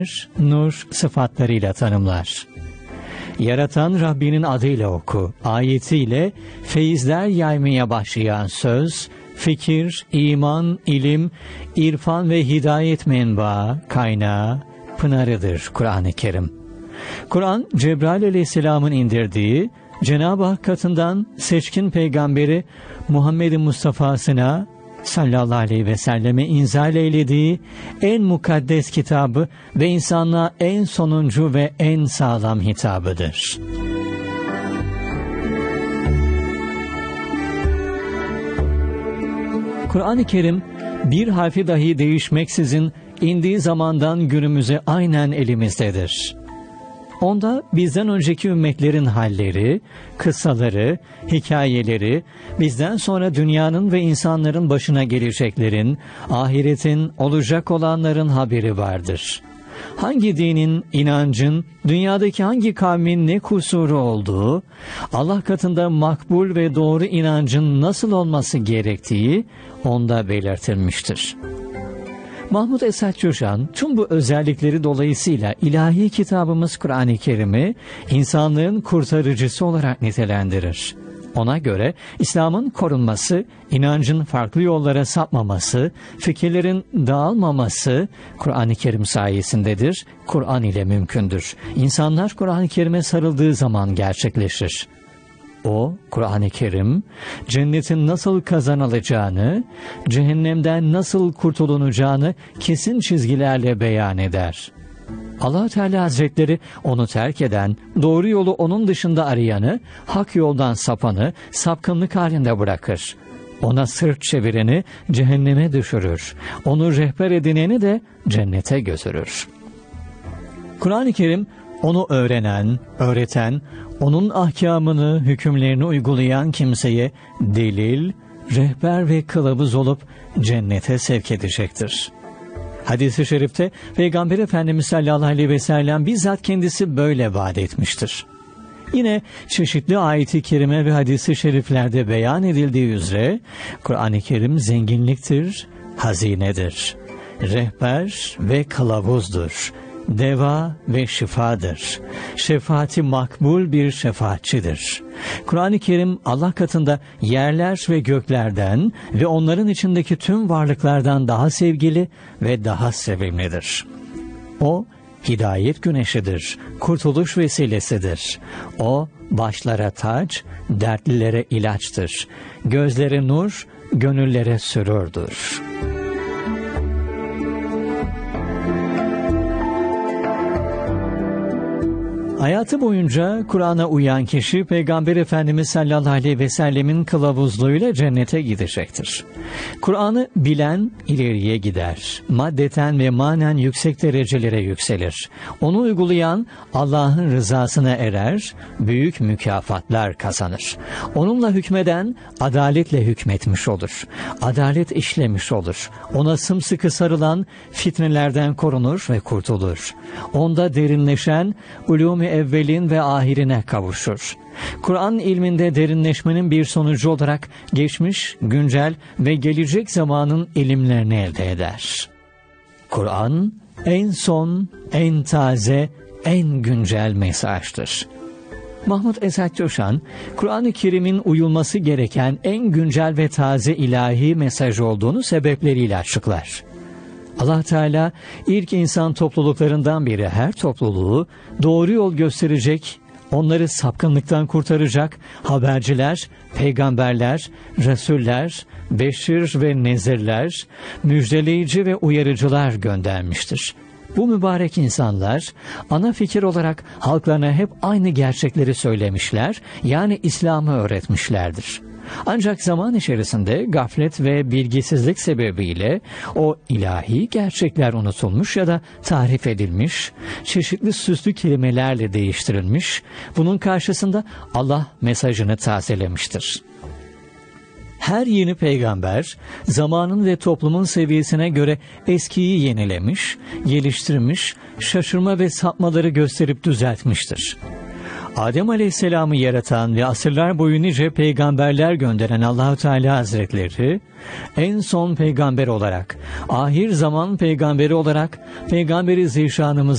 nur sıfatlarıyla tanımlar. Yaratan Rabbinin adıyla oku ayetiyle feyizler yaymaya başlayan söz, fikir, iman, ilim, irfan ve hidayet menbaı, kaynağı, pınarıdır Kur'an-ı Kerim. Kur'an, Cebrail aleyhisselamın indirdiği, Cenab-ı Hak katından seçkin peygamberi Muhammed Mustafa'sına sallallahu aleyhi ve selleme inzal eylediği en mukaddes kitabı ve insanlığa en sonuncu ve en sağlam hitabıdır. Kur'an-ı Kerim bir harfi dahi değişmeksizin indiği zamandan günümüze aynen elimizdedir. Onda bizden önceki ümmetlerin halleri, kıssaları, hikayeleri, bizden sonra dünyanın ve insanların başına geleceklerin, ahiretin, olacak olanların haberi vardır. Hangi dinin, inancın, dünyadaki hangi kavmin ne kusuru olduğu, Allah katında makbul ve doğru inancın nasıl olması gerektiği onda belirtilmiştir. Mahmud Esat Coşan, tüm bu özellikleri dolayısıyla ilahi kitabımız Kur'an-ı Kerim'i insanlığın kurtarıcısı olarak nitelendirir. Ona göre İslam'ın korunması, inancın farklı yollara sapmaması, fikirlerin dağılmaması Kur'an-ı Kerim sayesindedir, Kur'an ile mümkündür. İnsanlar Kur'an-ı Kerim'e sarıldığı zaman gerçekleşir. O, Kur'an-ı Kerim, cennetin nasıl kazanılacağını, cehennemden nasıl kurtulunacağını kesin çizgilerle beyan eder. Allah Teala Hazretleri onu terk eden, doğru yolu onun dışında arayanı, hak yoldan sapanı, sapkınlık halinde bırakır. Ona sırt çevireni cehenneme düşürür. Onu rehber edineni de cennete götürür. Kur'an-ı Kerim, onu öğrenen, öğreten, onun ahkamını, hükümlerini uygulayan kimseye delil, rehber ve kılavuz olup cennete sevk edecektir. Hadis-i şerifte Peygamber Efendimiz sallallahu aleyhi ve sellem bizzat kendisi böyle vaat etmiştir. Yine çeşitli ayet-i kerime ve hadis-i şeriflerde beyan edildiği üzere Kur'an-ı Kerim zenginliktir, hazinedir, rehber ve kılavuzdur, deva ve şifadır. Şefaati makbul bir şefaatçidir. Kur'an-ı Kerim Allah katında yerler ve göklerden ve onların içindeki tüm varlıklardan daha sevgili ve daha sevimlidir. O hidayet güneşidir, kurtuluş vesilesidir. O başlara taç, dertlilere ilaçtır. Gözlere nur, gönüllere sürürdür. Hayatı boyunca Kur'an'a uyan kişi Peygamber Efendimiz sallallahu aleyhi ve sellemin kılavuzluğuyla cennete gidecektir. Kur'an'ı bilen ileriye gider. Maddeten ve manen yüksek derecelere yükselir. Onu uygulayan Allah'ın rızasına erer, büyük mükafatlar kazanır. Onunla hükmeden adaletle hükmetmiş olur. Adalet işlemiş olur. Ona sımsıkı sarılan fitnelerden korunur ve kurtulur. Onda derinleşen ulûm-i evvelin ve ahirine kavuşur. Kur'an ilminde derinleşmenin bir sonucu olarak geçmiş, güncel ve gelecek zamanın ilimlerini elde eder. Kur'an en son, en taze, en güncel mesajdır. Mahmud Esat Coşan, Kur'an-ı Kerim'in uyulması gereken en güncel ve taze ilahi mesaj olduğunu sebepleriyle açıklar. Allah Teala ilk insan topluluklarından biri her topluluğu doğru yol gösterecek, onları sapkınlıktan kurtaracak haberciler, peygamberler, resuller, beşir ve nezirler, müjdeleyici ve uyarıcılar göndermiştir. Bu mübarek insanlar ana fikir olarak halklarına hep aynı gerçekleri söylemişler, yani İslam'ı öğretmişlerdir. Ancak zaman içerisinde gaflet ve bilgisizlik sebebiyle o ilahi gerçekler unutulmuş ya da tahrif edilmiş, çeşitli süslü kelimelerle değiştirilmiş, bunun karşısında Allah mesajını tazelemiştir. Her yeni peygamber zamanın ve toplumun seviyesine göre eskiyi yenilemiş, geliştirmiş, şaşırma ve sapmaları gösterip düzeltmiştir. Adem Aleyhisselam'ı yaratan ve asırlar boyu nice peygamberler gönderen Allah-u Teala Hazretleri, en son peygamber olarak, ahir zaman peygamberi olarak, Peygamberi Zişanımız